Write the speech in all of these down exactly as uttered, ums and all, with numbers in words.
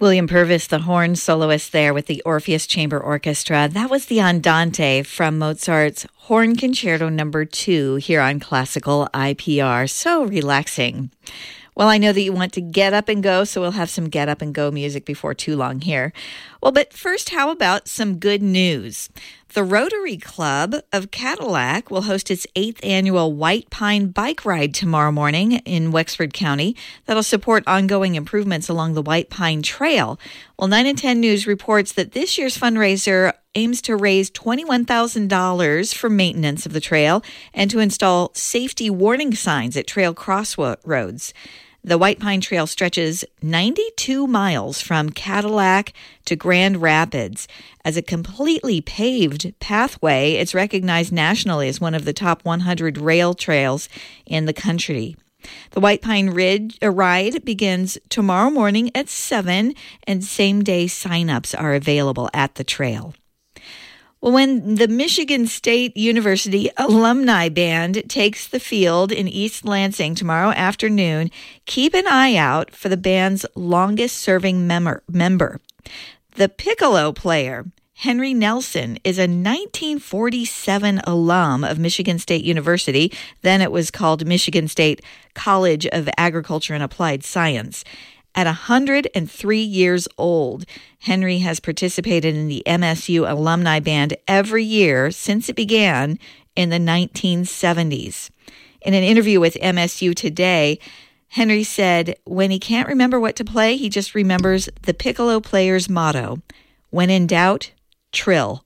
William Purvis, the horn soloist there with the Orpheus Chamber Orchestra. That was the Andante from Mozart's Horn Concerto Number Two here on Classical I P R. So relaxing. Well, I know that you want to get up and go, so we'll have some get up and go music before too long here. Well, but first, how about some good news? The Rotary Club of Cadillac will host its eighth annual White Pine Bike Ride tomorrow morning in Wexford County. That'll support ongoing improvements along the White Pine Trail. Well, nine and ten News reports that this year's fundraiser aims to raise twenty-one thousand dollars for maintenance of the trail and to install safety warning signs at trail crossroads. The White Pine Trail stretches ninety-two miles from Cadillac to Grand Rapids. As a completely paved pathway, it's recognized nationally as one of the top one hundred rail trails in the country. The White Pine Ridge Ride begins tomorrow morning at seven, and same-day sign-ups are available at the trail. Well, when the Michigan State University Alumni Band takes the field in East Lansing tomorrow afternoon, keep an eye out for the band's longest-serving member. member. The piccolo player, Henry Nelson, is a nineteen forty-seven alum of Michigan State University. Then it was called Michigan State College of Agriculture and Applied Science. At one hundred three years old, Henry has participated in the M S U Alumni Band every year since it began in the nineteen seventies. In an interview with M S U Today, Henry said, when he can't remember what to play, he just remembers the piccolo player's motto, when in doubt, trill.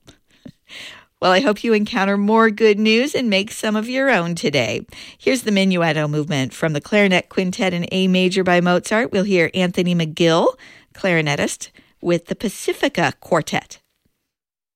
Well, I hope you encounter more good news and make some of your own today. Here's the Minuetto Movement from the Clarinet Quintet in A Major by Mozart. We'll hear Anthony McGill, clarinetist, with the Pacifica Quartet.